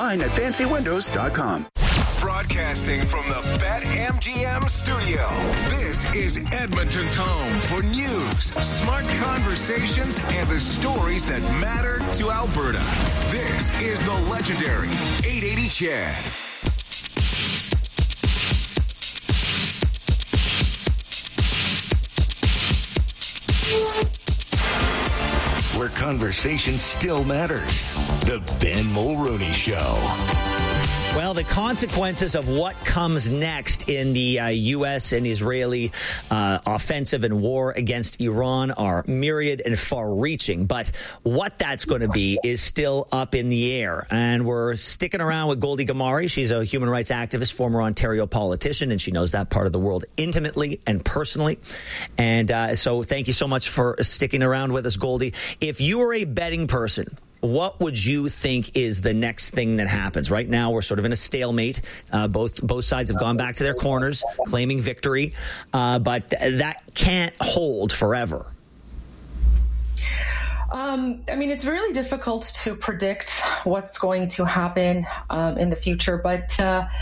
online at fancywindows.com. Broadcasting from the BetMGM studio, this is Edmonton's home for news, smart conversations, and the stories that matter to Alberta. This is the legendary 880 Chad. Where conversation still matters. The Ben Mulroney Show. Well, the consequences of what comes next in the U.S. and Israeli offensive and war against Iran are myriad and far-reaching. But what that's going to be is still up in the air. And we're sticking around with Goldie Gamari. She's a human rights activist, former Ontario politician, and she knows that part of the world intimately and personally. And so thank you so much for sticking around with us, Goldie. If you were a betting person, what would you think is the next thing that happens? Right now, we're sort of in a stalemate. Both sides have gone back to their corners, claiming victory, but that can't hold forever. I mean, it's really difficult to predict what's going to happen in the future, but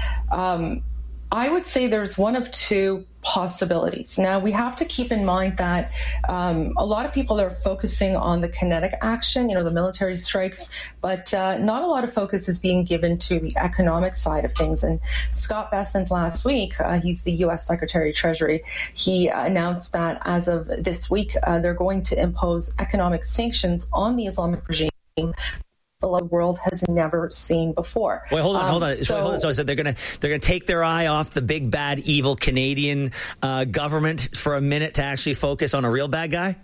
I would say there's one of two possibilities. Now, we have to keep in mind that a lot of people are focusing on the kinetic action, the military strikes, but not a lot of focus is being given to the economic side of things. And Scott Bessent last week, he's the U.S. Secretary of Treasury, he announced that as of this week, they're going to impose economic sanctions on the Islamic regime the world has never seen before. Wait, hold on. So they're going to take their eye off the big, bad, evil Canadian government for a minute to actually focus on a real bad guy?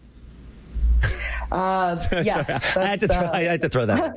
Yes. I had to throw that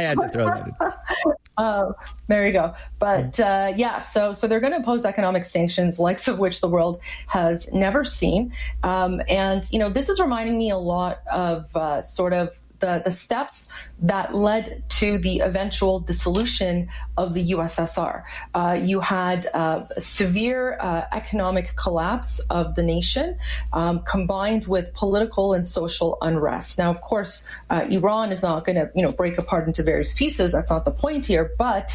in. There you go. But so they're going to impose economic sanctions, likes of which the world has never seen. And this is reminding me a lot of sort of the steps that led to the eventual dissolution of the USSR. You had a severe economic collapse of the nation, combined with political and social unrest. Now, of course, Iran is not going to, break apart into various pieces. That's not the point here. But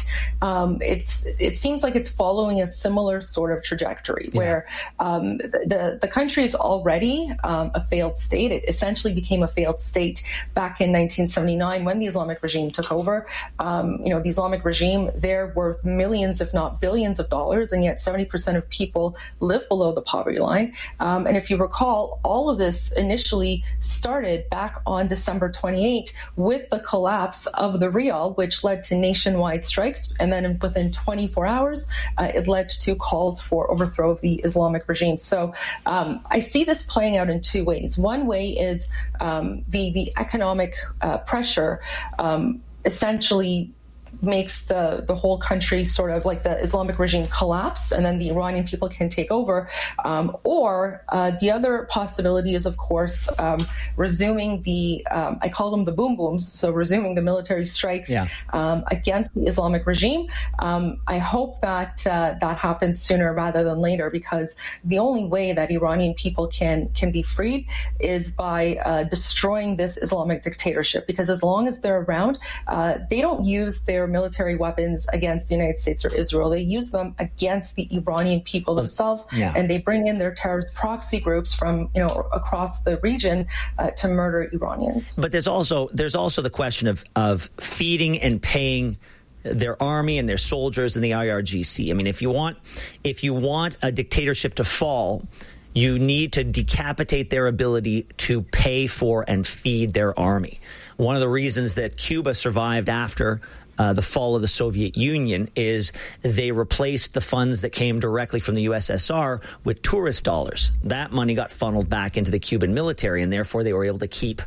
it seems like it's following a similar sort of trajectory, where the country is already a failed state. It essentially became a failed state back in 1979 when the Islamic regime took over. The Islamic regime, they're worth millions, if not billions of dollars, and yet 70% of people live below the poverty line. And if you recall, all of this initially started back on December 28 with the collapse of the rial, which led to nationwide strikes. And then within 24 hours, it led to calls for overthrow of the Islamic regime. So I see this playing out in two ways. One way is the economic pressure essentially makes the whole country sort of like the Islamic regime collapse, and then the Iranian people can take over. Or the other possibility is, of course, resuming I call them the boom booms, so resuming the military strikes against the Islamic regime. I hope that that happens sooner rather than later, because the only way that Iranian people can be freed is by destroying this Islamic dictatorship, because as long as they're around, they don't use their military weapons against the United States or Israel. They use them against the Iranian people themselves, and they bring in their terrorist proxy groups from across the region to murder Iranians. But there's also the question of feeding and paying their army and their soldiers and the IRGC. I mean, if you want a dictatorship to fall, you need to decapitate their ability to pay for and feed their army. One of the reasons that Cuba survived after the fall of the Soviet Union is they replaced the funds that came directly from the USSR with tourist dollars. That money got funneled back into the Cuban military, and therefore they were able to keep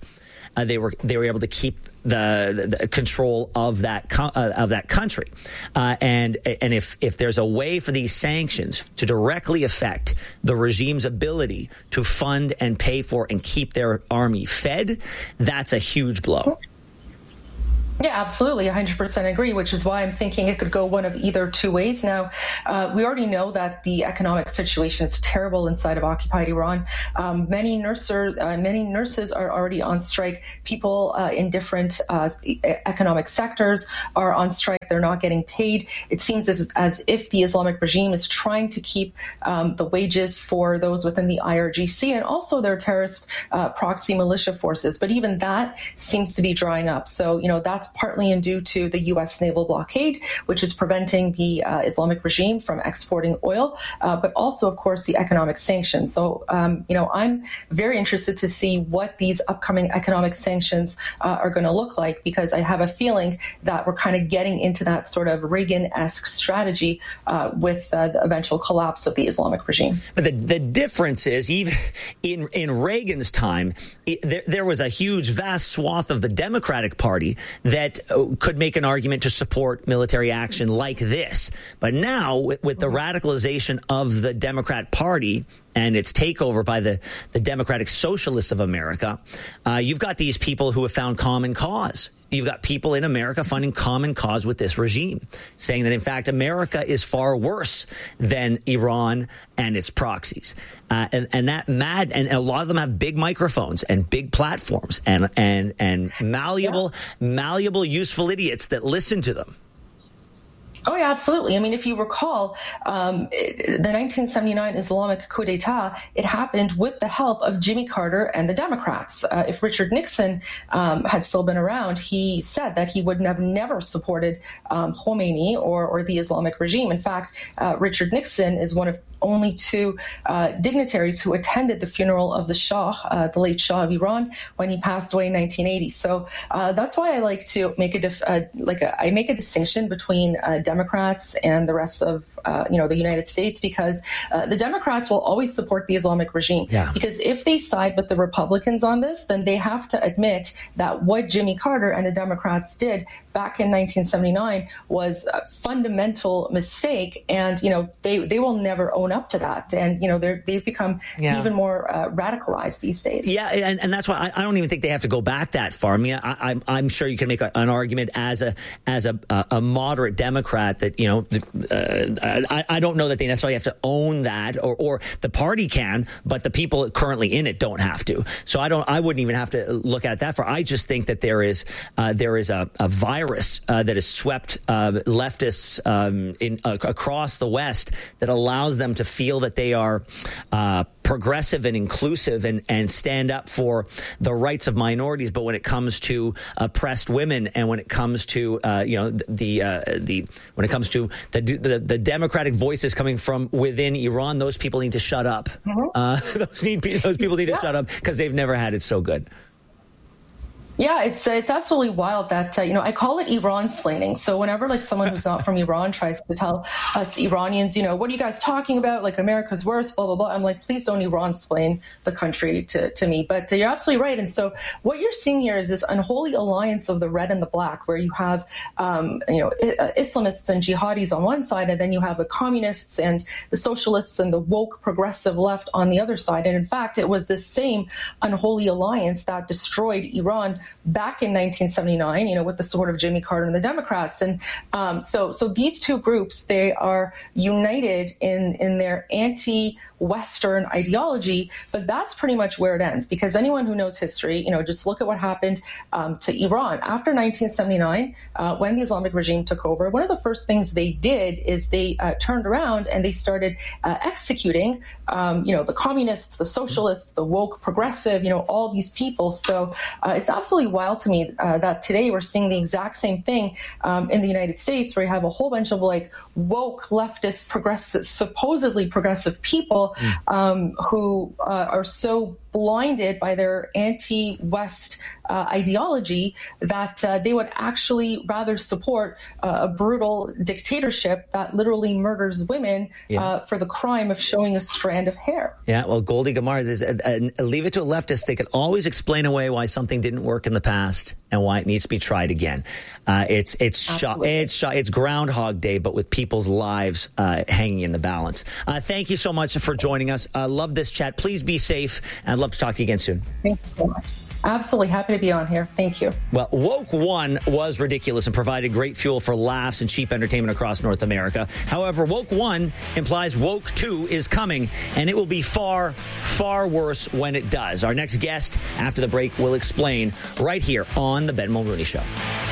the control of that country. And if there's a way for these sanctions to directly affect the regime's ability to fund and pay for and keep their army fed, that's a huge blow. Yeah, absolutely. 100% agree, which is why I'm thinking it could go one of either two ways. Now, we already know that the economic situation is terrible inside of occupied Iran. Many nurses are already on strike. People in different economic sectors are on strike. They're not getting paid. It seems as if the Islamic regime is trying to keep the wages for those within the IRGC and also their terrorist proxy militia forces. But even that seems to be drying up. So, that's partly due to the U.S. naval blockade, which is preventing the Islamic regime from exporting oil, but also, of course, the economic sanctions. So, I'm very interested to see what these upcoming economic sanctions are going to look like, because I have a feeling that we're kind of getting into that sort of Reagan-esque strategy with the eventual collapse of the Islamic regime. But the difference is, even in Reagan's time, there was a huge, vast swath of the Democratic Party that could make an argument to support military action like this. But now, with the radicalization of the Democrat Party and its takeover by the Democratic Socialists of America, you've got these people who have found common cause. You've got people in America finding common cause with this regime, saying that, in fact, America is far worse than Iran and its proxies. And a lot of them have big microphones and big platforms and malleable, useful idiots that listen to them. Oh, yeah, absolutely. I mean, if you recall, the 1979 Islamic coup d'etat, it happened with the help of Jimmy Carter and the Democrats. If Richard Nixon had still been around, he said that he would have never supported Khomeini or the Islamic regime. In fact, Richard Nixon is one of only two dignitaries who attended the funeral of the Shah, the late Shah of Iran, when he passed away in 1980. So that's why I like to make I make a distinction between Democrats and the rest of the United States, because the Democrats will always support the Islamic regime. Yeah. Because if they side with the Republicans on this, then they have to admit that what Jimmy Carter and the Democrats did back in 1979 was a fundamental mistake, and they will never own up to that, and they've become even more radicalized these days. Yeah, and that's why I don't even think they have to go back that far. I mean, I'm sure you can make an argument as a moderate Democrat that I don't know that they necessarily have to own that, or the party can, but the people currently in it don't have to. So I wouldn't even have to look at it that far. I just think that there is a virus that has swept leftists across the West that allows them to feel that they are progressive and inclusive and stand up for the rights of minorities. But when it comes to oppressed women, and when it comes to when it comes to the democratic voices coming from within Iran, those people need to shut up. Mm-hmm. Those people need to shut up, because they've never had it so good. Yeah, it's absolutely wild that, I call it Iran-splaining. So whenever someone who's not from Iran tries to tell us Iranians, what are you guys talking about? America's worse, blah, blah, blah. I'm like, please don't Iran-splain the country to me. But you're absolutely right. And so what you're seeing here is this unholy alliance of the red and the black, where you have, Islamists and jihadis on one side, and then you have the communists and the socialists and the woke progressive left on the other side. And in fact, it was this same unholy alliance that destroyed Iran back in 1979, with the support of Jimmy Carter and the Democrats. And so these two groups, they are united in their anti-Western ideology, but that's pretty much where it ends, because anyone who knows history, just look at what happened to Iran. After 1979, when the Islamic regime took over, one of the first things they did is they turned around and they started executing, the communists, the socialists, the woke progressive, all these people. So it's absolutely wild to me that today we're seeing the exact same thing in the United States, where you have a whole bunch of woke leftist progressive, supposedly progressive people who are so blinded by their anti-West ideology that they would actually rather support a brutal dictatorship that literally murders women for the crime of showing a strand of hair. Yeah, well, Goldie Gamar, leave it to a leftist. They can always explain away why something didn't work in the past and why it needs to be tried again. It's Groundhog Day, but with people's lives hanging in the balance. Thank you so much for joining us. Love this chat. Please be safe, and I'd love to talk to you again soon. Thank you so much. Absolutely happy to be on here. Thank you. Well, Woke 1 was ridiculous and provided great fuel for laughs and cheap entertainment across North America. However, Woke 1 implies Woke 2 is coming, and it will be far, far worse when it does. Our next guest after the break will explain right here on The Ben Mulrooney Show.